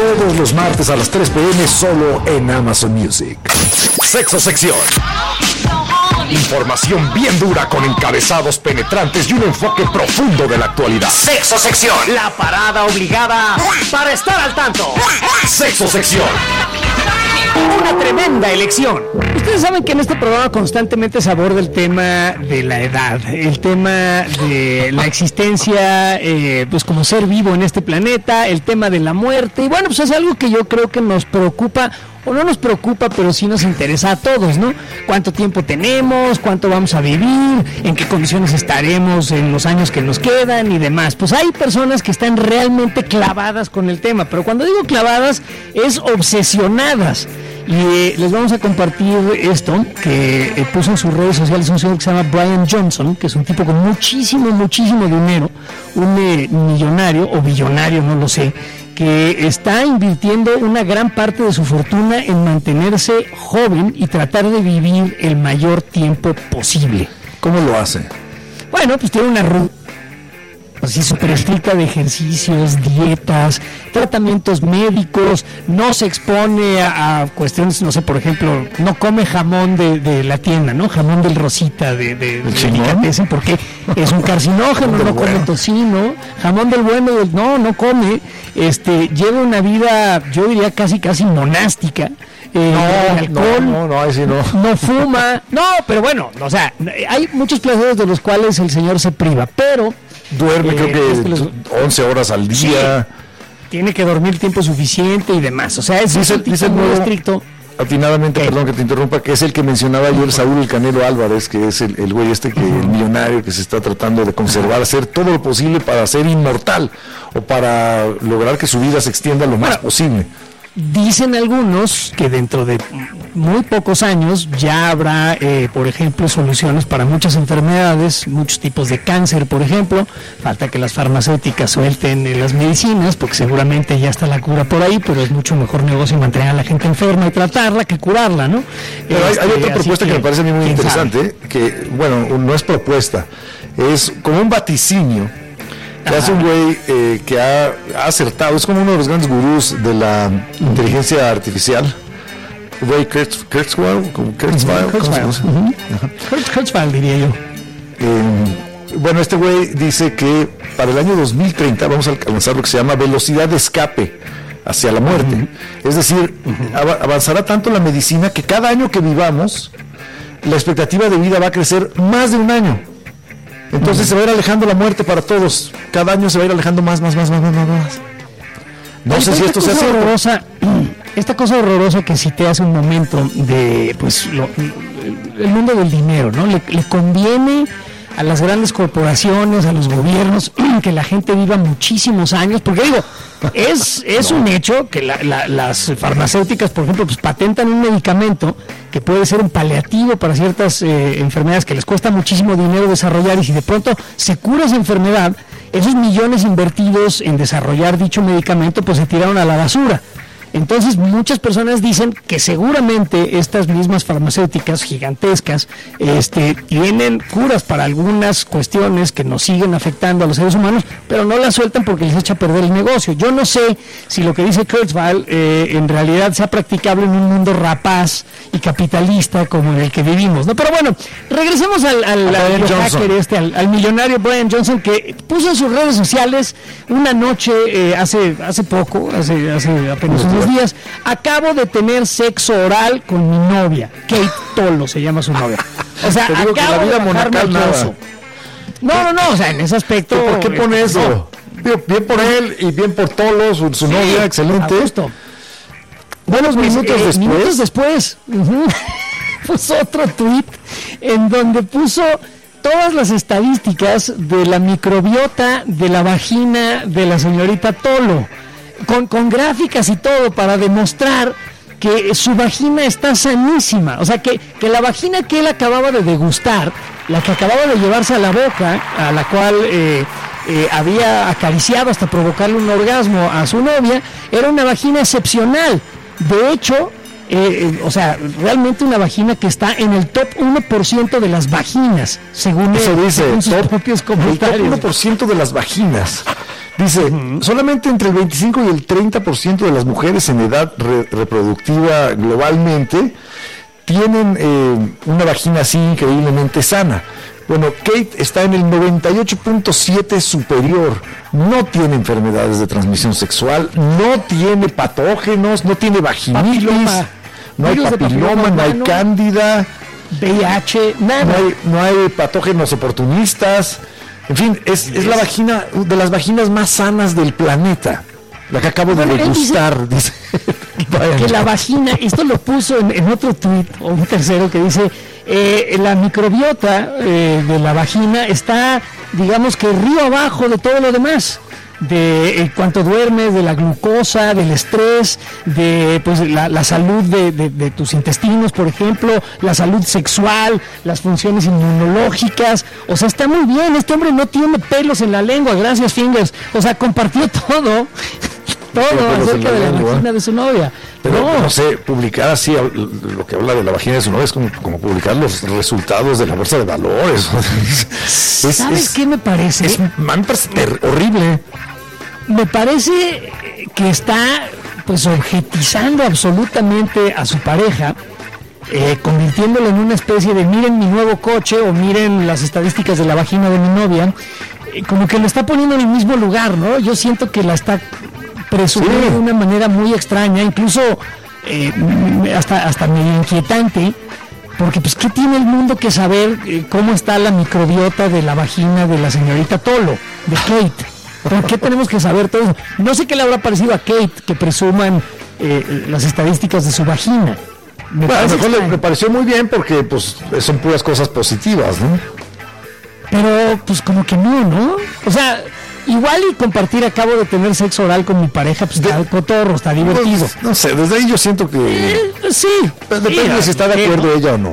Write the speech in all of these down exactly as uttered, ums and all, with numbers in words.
Todos los martes a las tres p.m. solo en Amazon Music. Sexo Sección. Información bien dura con encabezados penetrantes y un enfoque profundo de la actualidad. Sexo Sección. La parada obligada para estar al tanto. Sexo Sección. Una tremenda elección. Ustedes saben que en este programa constantemente se aborda el tema de la edad, el tema de la existencia, eh, pues como ser vivo en este planeta, el tema de la muerte. Y bueno, pues es algo que yo creo que nos preocupa, o no nos preocupa, pero sí nos interesa a todos, ¿no? ¿Cuánto tiempo tenemos? ¿Cuánto vamos a vivir? ¿En qué condiciones estaremos en los años que nos quedan? Y demás. Pues hay personas que están realmente clavadas con el tema, pero cuando digo clavadas, es obsesionadas. Y eh, les vamos a compartir esto que eh, puso en sus redes sociales un señor que se llama Brian Johnson, que es un tipo con muchísimo, muchísimo dinero, un eh, millonario o billonario, no lo sé, que está invirtiendo una gran parte de su fortuna en mantenerse joven y tratar de vivir el mayor tiempo posible. ¿Cómo lo hace? Bueno, pues tiene una ruta así súper estricta de ejercicios, dietas, tratamientos médicos, no se expone a, a cuestiones, no sé, por ejemplo, no come jamón de, de la tienda, ¿no? Jamón del Rosita, de, de, de delicatessen, porque es un carcinógeno, no come tocino, jamón del bueno, no, no come, este, lleva una vida, yo diría casi, casi monástica. Eh, no, alcohol, no, no, no, ahí sí no. no fuma, no, pero bueno, o sea, hay muchos placeres de los cuales el señor se priva, pero duerme, eh, creo que los, once horas al día. Sí, tiene que dormir tiempo suficiente y demás. O sea, es dice, un tipo dice muy nuevo, estricto. Atinadamente, ¿Qué? Perdón que te interrumpa, que es el que mencionaba yo, el Saúl El Canelo Álvarez, que es el, el güey este, que el millonario que se está tratando de conservar, hacer todo lo posible para ser inmortal o para lograr que su vida se extienda lo más bueno, posible. Dicen algunos que dentro de muy pocos años ya habrá, eh, por ejemplo, soluciones para muchas enfermedades, muchos tipos de cáncer, por ejemplo. Falta que las farmacéuticas suelten eh, las medicinas, porque seguramente ya está la cura por ahí, pero es mucho mejor negocio mantener a la gente enferma y tratarla que curarla, ¿no? Pero hay, hay otra propuesta que, que me parece a mí muy interesante, sabe? que, bueno, no es propuesta, es como un vaticinio. Que hace un güey eh, que ha, ha acertado, es como uno de los grandes gurús de la inteligencia artificial, Ray Kurzweil, Kurzweil diría yo. Eh, bueno, este güey dice que para el año dos mil treinta vamos a alcanzar lo que se llama velocidad de escape hacia la muerte. Uh-huh. Es decir, uh-huh. av- avanzará tanto la medicina que cada año que vivamos, la expectativa de vida va a crecer más de un año. Entonces uh-huh. se va a ir alejando la muerte para todos. Cada año se va a ir alejando más, más, más, más, más, más. No Oye, sé si esto se hace horrorosa. Esta cosa horrorosa que cité hace un momento de, pues, lo, el mundo del dinero, ¿no? Le, le conviene a las grandes corporaciones, a los gobiernos, que la gente viva muchísimos años, porque digo, es, es no. un hecho que la, la, las farmacéuticas, por ejemplo, pues patentan un medicamento que puede ser un paliativo para ciertas eh, enfermedades que les cuesta muchísimo dinero desarrollar, y si de pronto se cura esa enfermedad, esos millones invertidos en desarrollar dicho medicamento pues se tiraron a la basura. Entonces muchas personas dicen que seguramente estas mismas farmacéuticas gigantescas este, tienen curas para algunas cuestiones que nos siguen afectando a los seres humanos, pero no las sueltan porque les echa a perder el negocio. Yo no sé si lo que dice Kurzweil eh, en realidad sea practicable en un mundo rapaz y capitalista como en el que vivimos, ¿no? Pero bueno, regresemos al, al, al hacker este, al, al millonario Brian Johnson, que puso en sus redes sociales una noche eh, hace hace poco, hace, hace apenas unos días: acabo de tener sexo oral con mi novia, Kate Tolo se llama su novia. O sea, acabo que la vida de monacal nada. No, no, no, o sea, en ese aspecto. ¿Por qué pone eso? No. Bien, bien por él y bien por Tolo, su, su sí, novia, excelente. Buenos pues, minutos eh, después. Minutos después, uh-huh, puso otro tweet en donde puso todas las estadísticas de la microbiota de la vagina de la señorita Tolo, con, con gráficas y todo, para demostrar que su vagina está sanísima. O sea, que, que la vagina que él acababa de degustar, la que acababa de llevarse a la boca, a la cual eh, eh, había acariciado hasta provocarle un orgasmo a su novia, era una vagina excepcional. De hecho, eh, eh, o sea, realmente una vagina que está en el top uno por ciento de las vaginas, según, eso él, dice, según sus top, propios comentarios. El top uno por ciento de las vaginas. Dice, uh-huh. solamente entre el veinticinco y el treinta por ciento de las mujeres en edad re- reproductiva globalmente tienen eh, una vagina así increíblemente sana. Bueno, Kate está en el noventa y ocho punto siete superior, no tiene enfermedades de transmisión sexual, no tiene patógenos, no tiene vaginitis, papiloma. no hay papiloma, no hay cándida, V I H, nada. No hay, no hay patógenos oportunistas, en fin, es, es la vagina, de las vaginas más sanas del planeta, la que acabo de bueno, degustar, dice. dice que la vagina, esto lo puso en, en otro tuit, o un tercero que dice... Eh, la microbiota eh, de la vagina está, digamos que río abajo de todo lo demás, de eh, cuánto duermes, de la glucosa, del estrés, de pues la, la salud de, de, de tus intestinos, por ejemplo, la salud sexual, las funciones inmunológicas, o sea, está muy bien, este hombre no tiene pelos en la lengua, gracias Fingers, o sea, compartió todo. Todo acerca de la lengua. Vagina de su novia. Pero no. no sé, publicar así lo que habla de la vagina de su novia es como, como publicar los resultados de la bolsa de valores. es, ¿Sabes es, qué me parece? Es, me parece ter- horrible. Me parece que está pues objetizando absolutamente a su pareja, eh, convirtiéndolo en una especie de miren mi nuevo coche o miren las estadísticas de la vagina de mi novia, eh, como que lo está poniendo en el mismo lugar, ¿no? Yo siento que la está presumir sí. de una manera muy extraña, incluso eh, hasta, hasta medio inquietante, porque pues ¿qué tiene el mundo que saber eh, cómo está la microbiota de la vagina de la señorita Tolo, de Kate? ¿Por qué tenemos que saber todo eso? No sé qué le habrá parecido a Kate que presuman eh, las estadísticas de su vagina. Me bueno, a lo mejor le, le pareció muy bien porque pues son puras cosas positivas, ¿no? Pero pues como que no, ¿no? O sea... Igual y compartir, acabo de tener sexo oral con mi pareja, pues está cotorro, está divertido. Pues, no sé, desde ahí yo siento que... Eh, sí. Depende mira, de si está de acuerdo ella o no.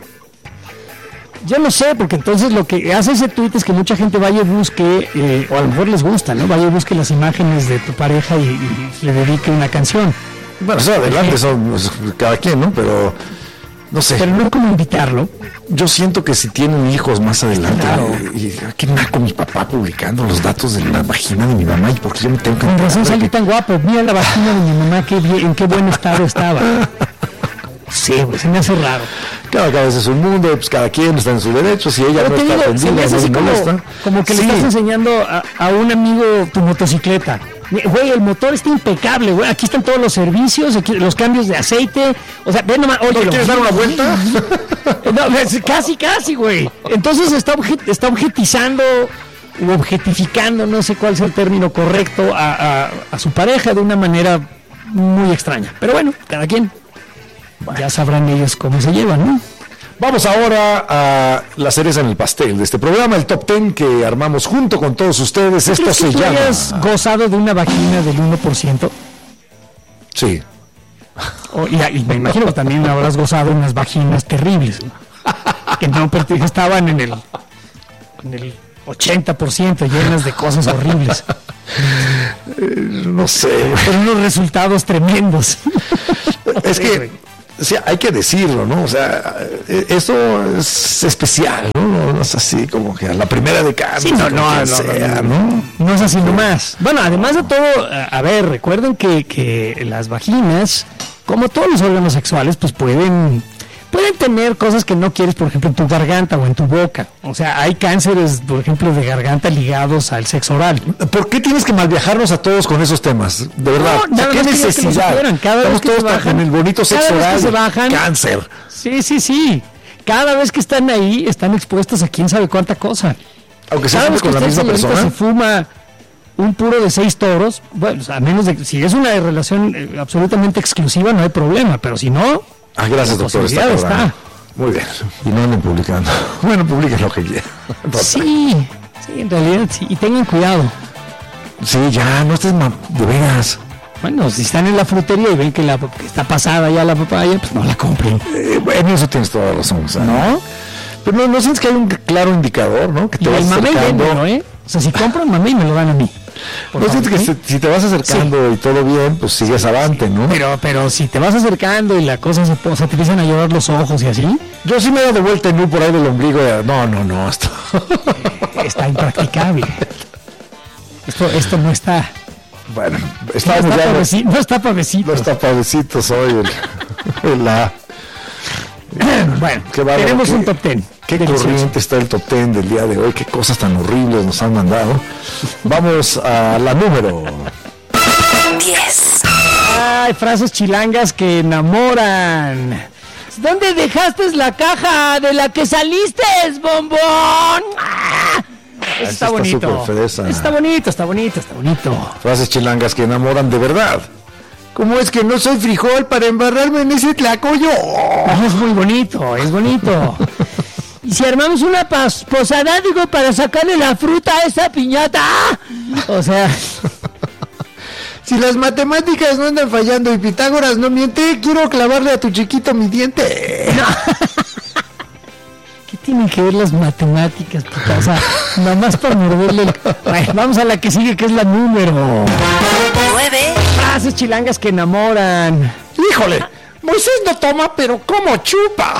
Yo no sé, porque entonces lo que hace ese tuit es que mucha gente vaya y busque, eh, o a lo mejor les gusta, ¿no? Vaya y busque las imágenes de tu pareja y, y le dedique una canción. Bueno, eso adelante, son cada quien, ¿no? Pero... No sé. Pero no es como invitarlo. Yo siento que si tienen hijos más adelante, claro. y, y qué naco mi papá publicando los datos de la vagina de mi mamá, y porque yo me tengo que... Con razón salí tan guapo, mira la vagina de mi mamá, qué bien, en qué buen estado estaba. Sí, pues se me hace raro. Cada cabeza es un mundo, pues cada quien está en su derecho, si ella pero no te está digo, atendida, se me hace así no como, molesta. como que sí. le estás enseñando a, a un amigo tu motocicleta. Güey, el motor está impecable, güey. Aquí están todos los servicios, aquí, los cambios de aceite. O sea, ven nomás, oye, ¿no quieres dar una vuelta? No, casi, casi, güey. Entonces está, objet, está objetizando o objetificando, no sé cuál es el término correcto, a, a, a su pareja de una manera muy extraña. Pero bueno, cada quien. Bueno. Ya sabrán ellos cómo se llevan, ¿no? Vamos ahora a la cereza en el pastel de este programa, el top ten que armamos junto con todos ustedes. Esto se llama... ¿Has gozado de una vagina del uno por ciento? Sí. Oh, y, y me imagino que también habrás gozado de unas vaginas terribles, ¿no? Que no estaban en el, en el ochenta por ciento llenas de cosas horribles. No sé. Pero unos resultados tremendos. Es que... Sí, hay que decirlo, ¿no? O sea, eso es especial, ¿no? No es así como que a la primera de cambio. Sí, no, no, no, sea, no, no, no es así nomás. Bueno, además de todo, a, a ver, recuerden que, que las vaginas, como todos los órganos sexuales, pues pueden... Pueden tener cosas que no quieres, por ejemplo, en tu garganta o en tu boca. O sea, hay cánceres, por ejemplo, de garganta ligados al sexo oral. ¿Por qué tienes que malviajarnos a todos con esos temas? De verdad, no, o sea, ¿qué necesidad? Cada Estamos todos bajan, en el bonito sexo oral, se bajan, cáncer. Sí, sí, sí. Cada vez que están ahí, están expuestos a quién sabe cuánta cosa. Aunque sea con la misma persona. Se fuma un puro de seis toros, bueno, a menos de que si es una relación eh, absolutamente exclusiva, no hay problema, pero si no... Ah, gracias, doctor. Está, está muy bien. Y no anden publicando. Bueno, publiquen lo que quieran. Sí, sí, en realidad sí. Y tengan cuidado. Sí, ya, no estés ma- de veras. Bueno, si están en la frutería y ven que, la, que está pasada ya la papaya, pues no la compren. Eh, en eso tienes toda la razón. O sea, ¿no? Pero no, no sientes que hay un claro indicador, ¿no? Que te y vas el mamey acercando. Vende, ¿no, eh? O sea, si compran mamey me lo dan a mí. No sientes que si, si te vas acercando sí. y todo bien, pues sigues sí, avante, ¿no? Pero, pero si te vas acercando y la cosa se, o sea, te empiezan a llorar los ojos y así. Yo sí me he dado vuelta en un por ahí del ombligo. De, no, no, no, esto está impracticable. Esto, esto no está... Bueno, no está, pavecito, no está pavecito. No está pavecito, soy el, el la... Bueno, tenemos qué, un top ten. Qué delicioso. Corriente está el top ten del día de hoy, qué cosas tan horribles nos han mandado. Vamos a la número diez. Ay, frases chilangas que enamoran. ¿Dónde dejaste la caja de la que saliste, bombón? ¡Ah! Eso está, está bonito. Eso está bonito, está bonito, está bonito. Frases chilangas que enamoran de verdad. ¿Cómo es que no soy frijol para embarrarme en ese tlacoyo? Oh, es muy bonito, es bonito. Y si armamos una pas- posada, digo, para sacarle la fruta a esa piñata. O sea... Si las matemáticas no andan fallando y Pitágoras no miente, quiero clavarle a tu chiquito mi diente. No. ¿Qué tienen que ver las matemáticas, puta? O sea, nada más para morderle el... Bueno, vamos a la que sigue, que es la número nueve. Frases chilangas que enamoran. Híjole, Moisés no toma, pero ¿cómo chupa?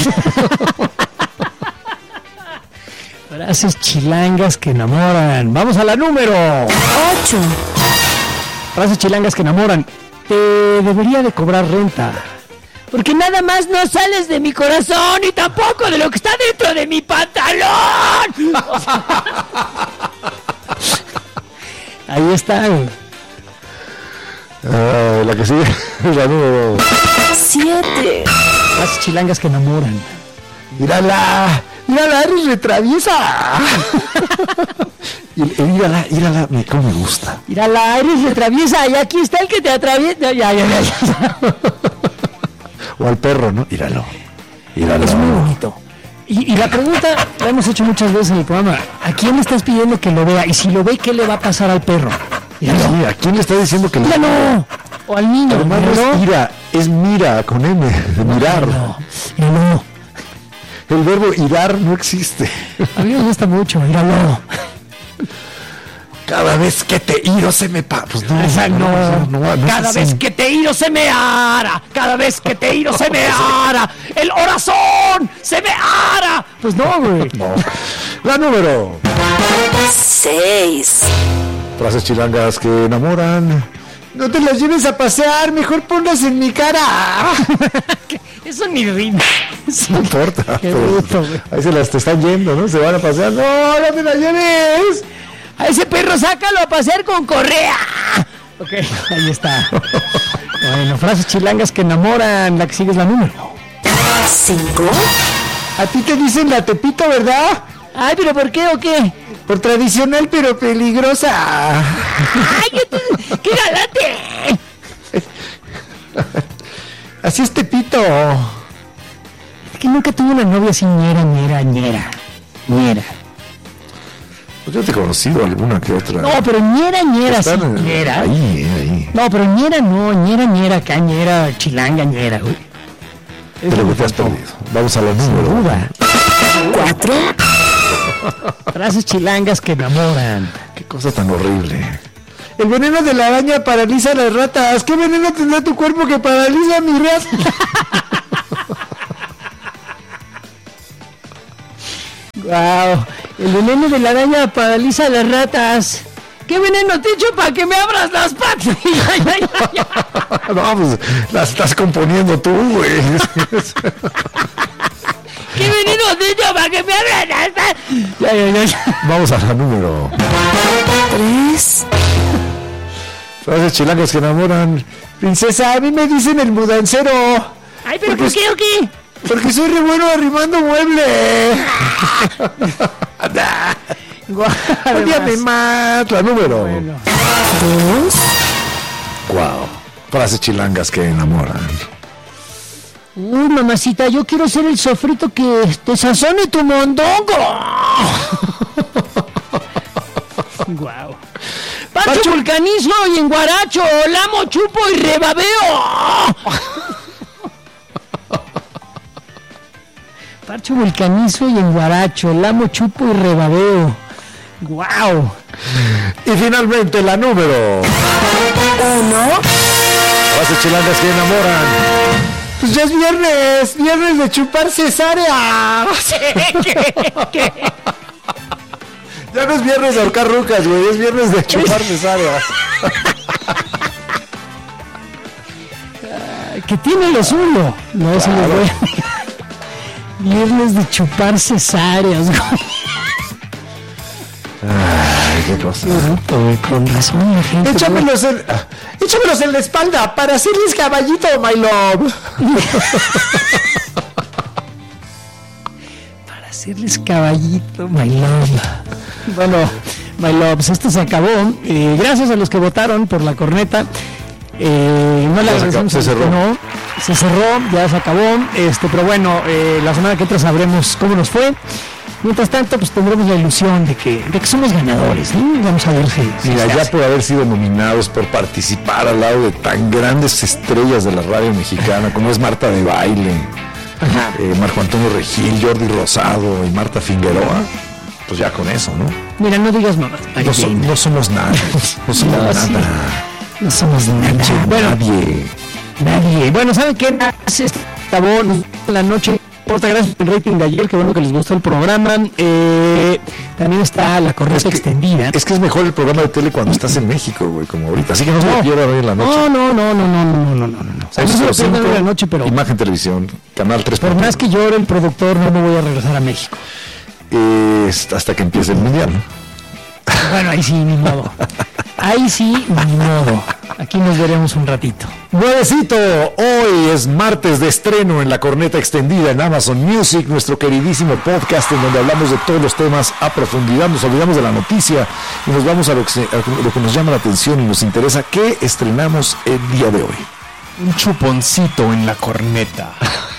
Frases chilangas que enamoran. Vamos a la número ocho. Frases chilangas que enamoran. Te debería de cobrar renta. Porque nada más no sales de mi corazón y tampoco de lo que está dentro de mi pantalón. O sea, ahí está. Uh, la que sigue es la número siete. Frases chilangas que enamoran. Mírala, mírala, eres retraviesa. Mírala, mírala, cómo me gusta. Mírala, eres retraviesa y aquí está el que te atraviesa. Ya, ya, ya, ya. O al perro, ¿no? Míralo. Míralo. Es muy bonito. Y, y la pregunta la hemos hecho muchas veces en el programa. ¿A quién le estás pidiendo que lo vea? Y si lo ve, ¿qué le va a pasar al perro? Míralo. Sí, ¿a quién le estás diciendo que lo vea? Míralo. O al niño. Además no es mira, es mira con M, de mirar. No, míralo. El verbo irar no existe. A mí me gusta mucho, míralo. Cada vez que te iro se me pa... Pues no, Esa no, no, no, no cada vez que te iro se me ara. Cada vez que te iro se me ara. El corazón se me ara. Pues no, güey. No. La número seis. Frases chilangas que enamoran. No te las lleves a pasear, mejor ponlas en mi cara. Eso ni rima. No importa. Qué bruto, güey. Ahí se las te están yendo, ¿no? Se van a pasear. No, no te las lleves. A ese perro sácalo a pasear con correa. Ok, ahí está. Bueno, frases chilangas que enamoran. La que sigue es la número cinco. A ti te dicen la Tepito, ¿verdad? Ay, ¿pero por qué o qué? Por tradicional pero peligrosa. ¡Ay, qué, qué galante! Así es Tepito. Es que nunca tuve una novia así ñera, ñera, ñera. Ñera. Pues yo te he conocido alguna que otra. No, pero ñera, ñera, sí, en, ñera. Ahí, ahí. No, pero ñera no, ñera, ñera, acá, ñera, chilanga, ñera, güey. Es lo que te has perdido. Vamos a la número. cuatro. Frases chilangas que enamoran. Qué cosa tan horrible. El veneno de la araña paraliza a las ratas. ¿Qué veneno tendrá tu cuerpo que paraliza a mi rata? Wow, el veneno de la araña paraliza a las ratas. ¿Qué veneno te echo para que me abras las patas? No, pues las estás componiendo tú, güey. ¿Qué veneno te echo para que me abras las patas? Ya, ya, ya, ya. Vamos a la número tres. Frases chilangas que enamoran. Princesa, a mí me dicen el mudancero. Ay, pero ¿por qué o qué? Porque soy re bueno arrimando mueble. Ódiame más. La número Bueno. dos. Wow. Frases chilangas que enamoran. Uy, mamacita, yo quiero ser el sofrito que te sazone tu mondongo. Guau. Parcho vulcanizo y enguaracho, lamo, chupo y rebabeo. Parcho vulcanizo y enguaracho, lamo, chupo y rebabeo. Guau. Y finalmente la número uno. Frases chilangas que enamoran. Pues ya es viernes, viernes de chupar cesárea. ¿Qué? ¿Qué? Ya no es viernes de ahorcar rucas, güey, es viernes de chupar cesáreas. Que tiene lo suyo. No se lo voy. Viernes de chupar cesáreas, güey. Ay, qué cosa. Con razón, la gente. Échamelos en, échamelos en la espalda para hacerles caballito, my love. Para hacerles caballito, my love. Bueno, my loves, esto se acabó. Eh, gracias a los que votaron por la corneta. Eh, no le agradecemos. Se cerró. No, se cerró, ya se acabó. Este, pero bueno, eh, la semana que entra sabremos cómo nos fue. Mientras tanto, pues tendremos la ilusión de que, de que somos ganadores, ¿no? Vamos a ver si... si Mira, ya hace. por haber sido nominados, por participar al lado de tan grandes estrellas de la radio mexicana, como es Marta de Baile, eh, Marco Antonio Regil, Jordi Rosado y Marta Figueroa, pues ya con eso, ¿no? Mira, no digas nada. No, so, no somos nada, no somos No, nada. sí. No somos nada. Bueno, Nadie. nadie. Bueno, ¿saben qué? Acabó la noche. Porta, gracias por el rating de ayer, qué bueno que les gustó el programa. Eh, también está la correcta Es que- extendida. Es que es mejor el programa de tele cuando estás en México, güey, como ahorita. Así que no se lo pierdan hoy en la noche. No, no, no, no, no, no, no, no, no, no. O sea, no se lo pierdan hoy en la noche, pero Imagen Televisión, Canal tres. por más que llore el productor, no me voy a regresar a México. Eh, hasta que empiece el mundial, ¿no? Bueno, ahí sí, ni modo. Ahí sí, ni modo. Aquí nos veremos un ratito. Nuevecito, hoy es martes de estreno en la corneta extendida en Amazon Music, nuestro queridísimo podcast en donde hablamos de todos los temas a profundidad, nos olvidamos de la noticia y nos vamos a lo que, se- a lo que nos llama la atención y nos interesa. ¿Qué estrenamos el día de hoy? Un chuponcito en la corneta.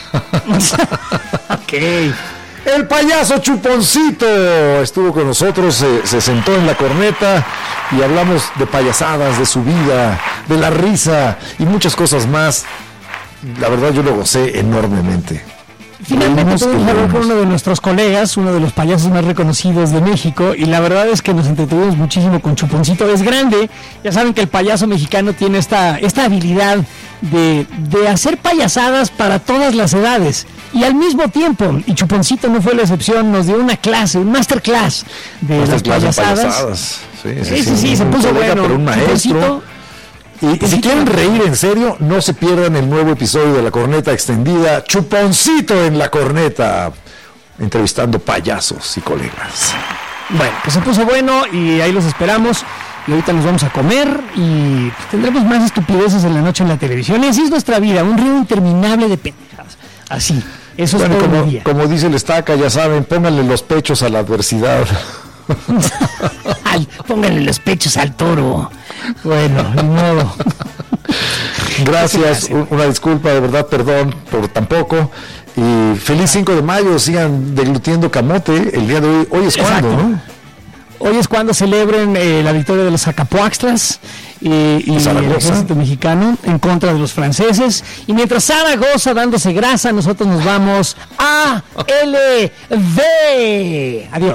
Ok. El payaso Chuponcito estuvo con nosotros, se, se sentó en la corneta y hablamos de payasadas, de su vida, de la risa y muchas cosas más. La verdad yo lo gocé enormemente. Finalmente Reímos y tuvimos que hablar con reímos. uno de nuestros colegas, uno de los payasos más reconocidos de México, y la verdad es que nos entretuvimos muchísimo con Chuponcito. Es grande, ya saben que el payaso mexicano tiene esta, esta habilidad de, de hacer payasadas para todas las edades, y al mismo tiempo, y Chuponcito no fue la excepción, nos dio una clase, un masterclass de las Estas clases de payasadas. payasadas. Sí, Sí, sí, sí, se un puso colega, bueno. pero un maestro. Chuponcito, Y, y si quieren reír en serio, no se pierdan el nuevo episodio de la corneta extendida, Chuponcito en la corneta, entrevistando payasos y colegas. bueno, pues se puso bueno y ahí los esperamos. Y ahorita nos vamos a comer y pues, tendremos más estupideces en la noche en la televisión. Y así es nuestra vida, un río interminable de pendejadas. Así, eso Bueno, es todo como, el día. como dice el Estaca, ya saben, pónganle los pechos a la adversidad. Ay, pónganle los pechos al toro. Bueno, ni modo. Gracias, un- una disculpa, de verdad, perdón por tan poco. Y feliz cinco de mayo, sigan deglutiendo camote el día de hoy. Hoy es cuando, Exacto. ¿no? Hoy es cuando celebren eh, la victoria de los Zacapuaxtlas eh, y el Zaragoza. ejército mexicano en contra de los franceses. Y mientras Zaragoza dándose grasa, nosotros nos vamos a L V. Adiós.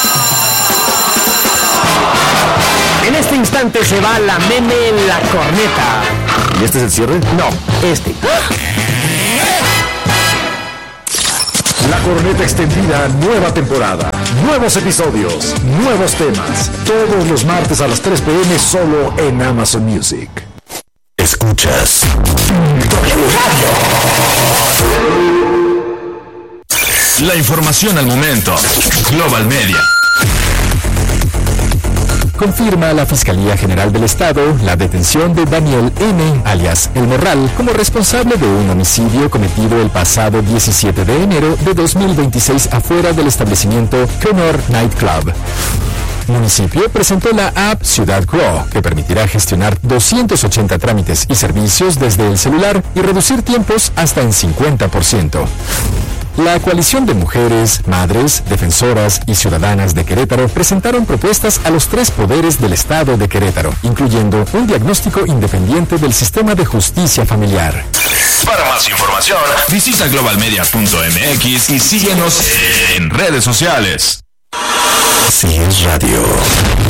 En este instante se va la meme la corneta. ¿Y este es el cierre? No, este. La corneta extendida, nueva temporada, nuevos episodios, nuevos temas. Todos los martes a las tres p m solo en Amazon Music. Escuchas La información al momento. Global Media. Confirma la Fiscalía General del Estado la detención de Daniel N., alias El Morral, como responsable de un homicidio cometido el pasado diecisiete de enero de dos mil veintiséis afuera del establecimiento Kenor Nightclub. Municipio presentó la app Ciudad Grow, que permitirá gestionar doscientos ochenta trámites y servicios desde el celular y reducir tiempos hasta en cincuenta por ciento. La coalición de mujeres, madres, defensoras y ciudadanas de Querétaro presentaron propuestas a los tres poderes del Estado de Querétaro, incluyendo un diagnóstico independiente del sistema de justicia familiar. Para más información, visita global media punto m x y síguenos en redes sociales. Así es Radio.